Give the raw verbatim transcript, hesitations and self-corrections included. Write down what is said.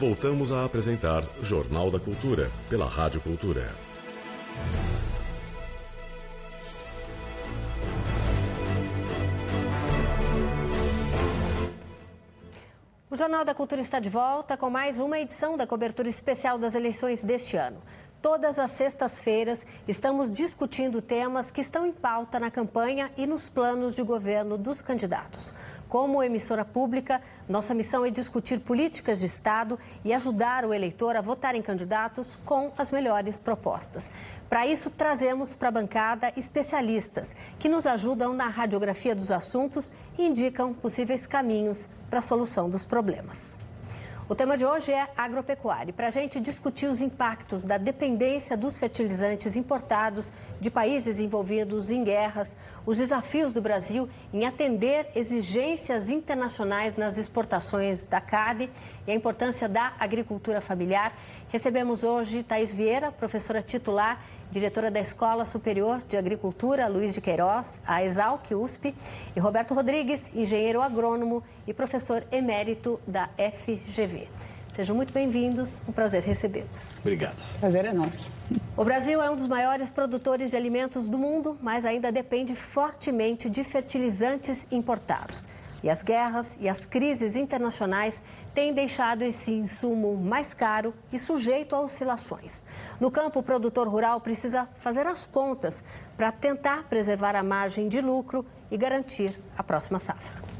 Voltamos a apresentar Jornal da Cultura, pela Rádio Cultura. O Jornal da Cultura está de volta com mais uma edição da cobertura especial das eleições deste ano. Todas as sextas-feiras estamos discutindo temas que estão em pauta na campanha e nos planos de governo dos candidatos. Como emissora pública, nossa missão é discutir políticas de Estado e ajudar o eleitor a votar em candidatos com as melhores propostas. Para isso, trazemos para a bancada especialistas que nos ajudam na radiografia dos assuntos e indicam possíveis caminhos para a solução dos problemas. O tema de hoje é agropecuária. Para a gente discutir os impactos da dependência dos fertilizantes importados de países envolvidos em guerras, os desafios do Brasil em atender exigências internacionais nas exportações da carne e a importância da agricultura familiar, recebemos hoje Thaís Vieira, professora titular, diretora da Escola Superior de Agricultura Luiz de Queiroz, a ESALC U S P, e Roberto Rodrigues, engenheiro agrônomo e professor emérito da F G V. Sejam muito bem-vindos, um prazer recebê-los. Obrigado. Prazer é nosso. O Brasil é um dos maiores produtores de alimentos do mundo, mas ainda depende fortemente de fertilizantes importados. E as guerras e as crises internacionais têm deixado esse insumo mais caro e sujeito a oscilações. No campo, o produtor rural precisa fazer as contas para tentar preservar a margem de lucro e garantir a próxima safra.